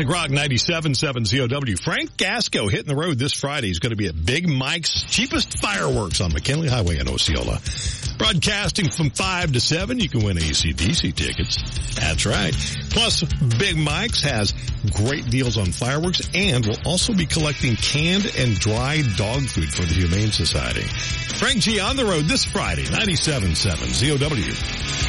Classic Rock 97.7 ZOW. Frank Gasco hitting the road this Friday. He's going to be at Big Mike's Cheapest Fireworks on McKinley Highway in Osceola. Broadcasting from 5 to 7. You can win AC/DC tickets. That's right. Plus, Big Mike's has great deals on fireworks and will also be collecting canned and dried dog food for the Humane Society. Frank G on the road this Friday, 97.7 ZOW.